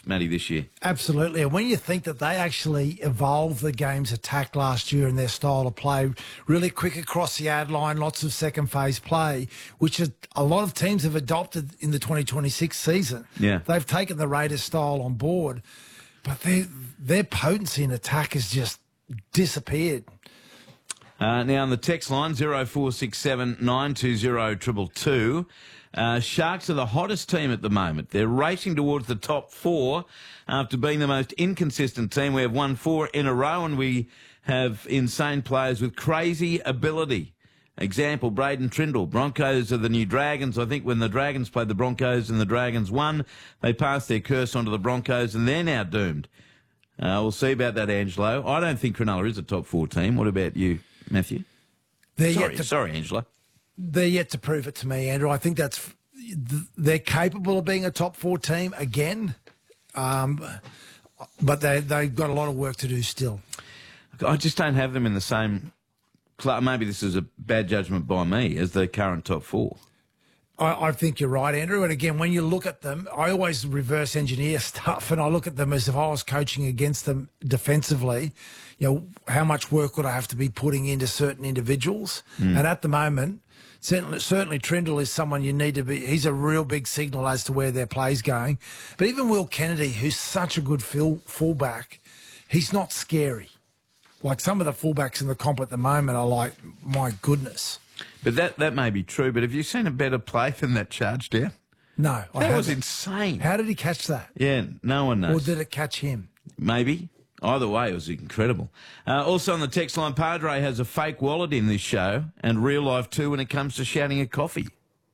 Matty, this year. Absolutely. And when you think that they actually evolved the game's attack last year and their style of play, really quick across the ad line, lots of second phase play, which a lot of teams have adopted in the 2026 season. Yeah. They've taken the Raiders style on board, but their potency in attack has just disappeared. Now on the text line, 0467 920 222. Sharks are the hottest team at the moment. They're racing towards the top four after being the most inconsistent team. We have won 4 in a row and we have insane players with crazy ability. Example, Braden Trindle. Broncos are the new Dragons. I think when the Dragons played the Broncos and the Dragons won, they passed their curse onto the Broncos and they're now doomed. We'll see about that, Angelo. I don't think Cronulla is a top 4 team. What about you, Matthew? Sorry, Angelo. They're yet to prove it to me, Andrew. I think they're capable of being a top 4 team again, but they've got a lot of work to do still. I just don't have them in the same club. Maybe this is a bad judgment by me as the current top 4. I think you're right, Andrew. And again, when you look at them, I always reverse engineer stuff, and I look at them as if I was coaching against them defensively. You know, how much work would I have to be putting into certain individuals? And at the moment, certainly Trindle is someone you need to be. He's a real big signal as to where their play's going. But even Will Kennedy, who's such a good fullback, he's not scary. Like some of the fullbacks in the comp at the moment are like, my goodness. But that may be true, but have you seen a better play than that charge down? No. That was insane. How did he catch that? Yeah, no one knows. Or did it catch him? Maybe. Either way, it was incredible. Also on the text line, Padre has a fake wallet in this show and real life too when it comes to shouting at coffee.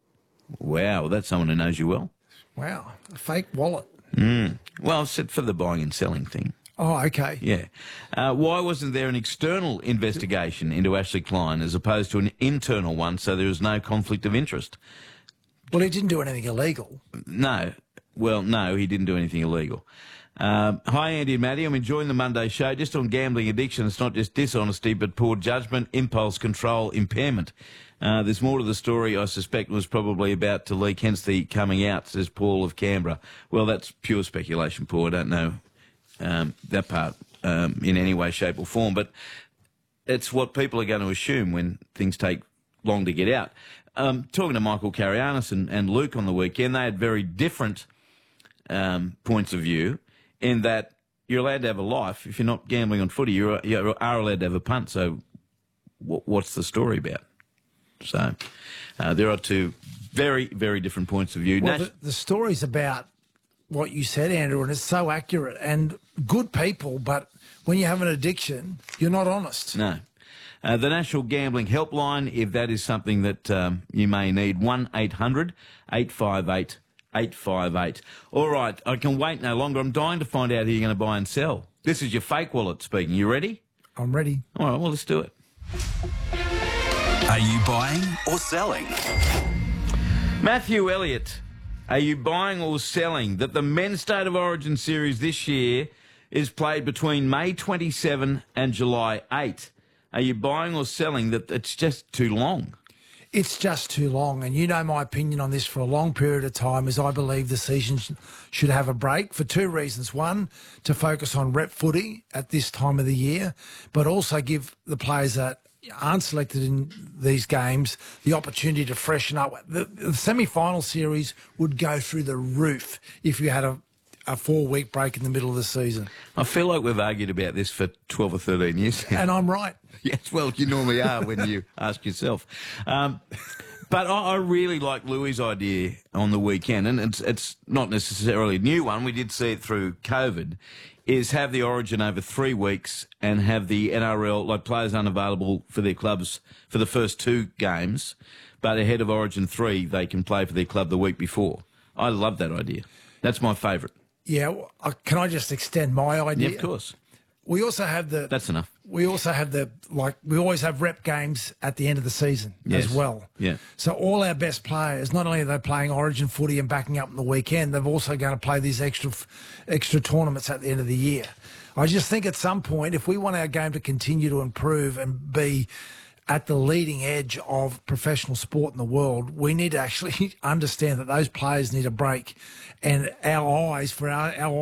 Wow, that's someone who knows you well. Wow, a fake wallet. Well, I've said for the buying and selling thing. Oh, okay. Yeah. Why wasn't there an external investigation into Ashley Klein as opposed to an internal one so there was no conflict of interest? Well, he didn't do anything illegal. No. Well, no, he didn't do anything illegal. Hi, Andy and Matty. I'm enjoying the Monday show. Just on gambling addiction, it's not just dishonesty, but poor judgment, impulse control, impairment. There's more to the story, I suspect, was probably about to leak, hence the coming out, says Paul of Canberra. Well, that's pure speculation, Paul. I don't know that part in any way, shape or form, but it's what people are going to assume when things take long to get out. Talking to Michael Carianis and Luke on the weekend, they had very different points of view in that you're allowed to have a life. If you're not gambling on footy, you are allowed to have a punt. So what's the story about? So there are two very, very different points of view. Well, the story's about what you said, Andrew, and it's so accurate. And good people, but when you have an addiction, you're not honest. No. The National Gambling Helpline, if that is something that you may need, 1-800-858-858. All right, I can wait no longer. I'm dying to find out who you're going to buy and sell. This is your fake wallet speaking. You ready? I'm ready. All right, well, let's do it. Are you buying or selling? Matthew Elliott, are you buying or selling that the Men's State of Origin series this year is played between May 27 and July 8? Are you buying or selling that it's just too long? It's just too long. And you know my opinion on this for a long period of time is I believe the season should have a break for 2 reasons. One, to focus on rep footy at this time of the year, but also give the players that aren't selected in these games the opportunity to freshen up. The semi-final series would go through the roof if you had a 4-week break in the middle of the season. I feel like we've argued about this for 12 or 13 years now. And I'm right. Yes, well, you normally are when you ask yourself. But I really like Louis' idea on the weekend, and it's not necessarily a new one. We did see it through COVID, is have the Origin over 3 weeks and have the NRL, like players unavailable for their clubs for the first 2 games, but ahead of Origin 3, they can play for their club the week before. I love that idea. That's my favourite. Yeah, can I just extend my idea? Yeah, of course. We also have That's enough. We also have we always have rep games at the end of the season as well. Yeah. So all our best players, not only are they playing Origin footy and backing up on the weekend, they're also going to play these extra tournaments at the end of the year. I just think at some point, if we want our game to continue to improve and be at the leading edge of professional sport in the world, we need to actually understand that those players need a break, and our